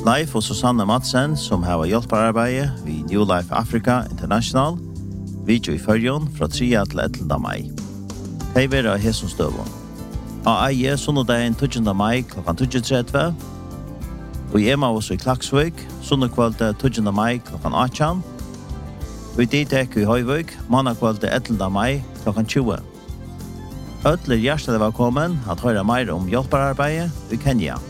Leif og Susanne Madsen, som har hjelparbeid ved New Life Africa International, video i Førjon fra 3 til 11. mai. Hei vera hesson støvån. Av eie sunnodagen 20. mai kl. 20.30, og i Emmaus i Klaksvik, sunnekvalde 20. mai kl. 18, og i Ditek i Høyvik, mannakvalde 11. mai kl. 20. Ødler hjertelig velkommen at høre mer om hjelpararbeidet i Kenya.